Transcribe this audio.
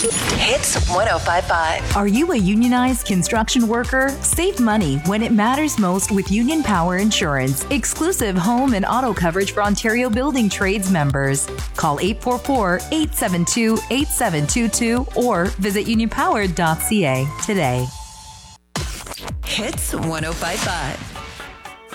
Hits 105.5. Are you a unionized construction worker? Save money when it matters most with Union Power Insurance. Exclusive home and auto coverage for Ontario Building Trades members. Call 844-872-8722 or visit unionpower.ca today. Hits 105.5.